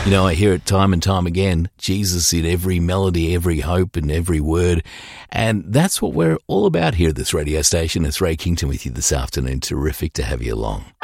You know, I hear it time and time again. Jesus in every melody, every hope and every word. And that's what we're all about here at this radio station. It's Ray Kington with you this afternoon. Terrific to have you along.